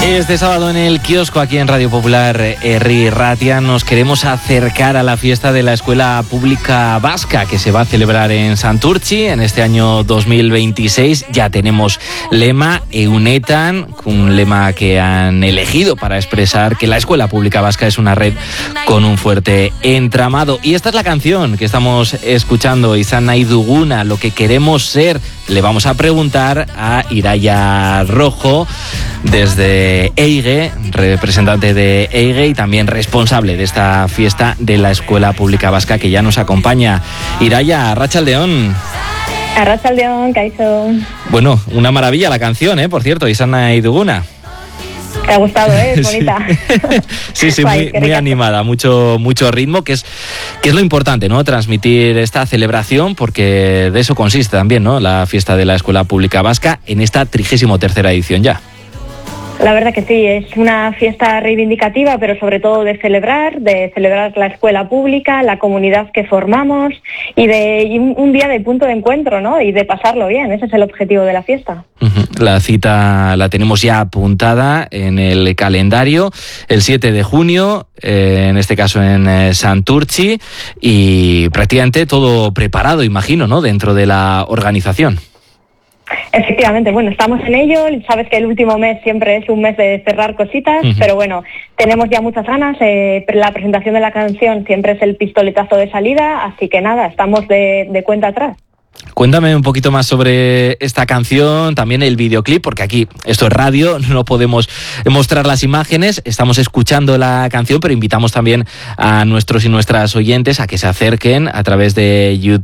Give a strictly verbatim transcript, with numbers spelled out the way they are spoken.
Este sábado en el kiosco aquí en Radio Popular Herri Ratia nos queremos acercar a la fiesta de la Escuela Pública Vasca que se va a celebrar en Santurtzi en este año dos mil veintiséis. Ya tenemos lema Eunetan, un lema que han elegido para expresar que la Escuela Pública Vasca es una red con un fuerte entramado. Y esta es la canción que estamos escuchando, Izan nahi duguna, lo que queremos ser. Le vamos a preguntar a Iraia Rojo desde EIGE, representante de EIGE y también responsable de esta fiesta de la Escuela Pública Vasca, que ya nos acompaña. Iraia, arratsaldeon. Arratsaldeon, kaixo. Bueno, una maravilla la canción, ¿eh? Por cierto, Izan nahi duguna. Te ha gustado, ¿eh? Es bonita. Sí, sí, muy, muy animada, mucho, mucho ritmo, que es, que es lo importante, ¿no? Transmitir esta celebración, porque de eso consiste también, ¿no? La fiesta de la Escuela Pública Vasca en esta trigésimo tercera edición ya. La verdad que sí, es una fiesta reivindicativa, pero sobre todo de celebrar, de celebrar la escuela pública, la comunidad que formamos y de y un, un día de punto de encuentro, ¿no? Y de pasarlo bien, ese es el objetivo de la fiesta. Uh-huh. La cita la tenemos ya apuntada en el calendario, el siete de junio, eh, en este caso en eh, Santurtzi, y prácticamente todo preparado, imagino, ¿no? Dentro de la organización. Efectivamente, bueno, estamos en ello, sabes que el último mes siempre es un mes de cerrar cositas, uh-huh. pero bueno, tenemos ya muchas ganas, eh, la presentación de la canción siempre es el pistoletazo de salida, así que nada, estamos de, de cuenta atrás. Cuéntame un poquito más sobre esta canción, también el videoclip, porque aquí esto es radio, no podemos mostrar las imágenes, estamos escuchando la canción, pero invitamos también a nuestros y nuestras oyentes a que se acerquen a través de YouTube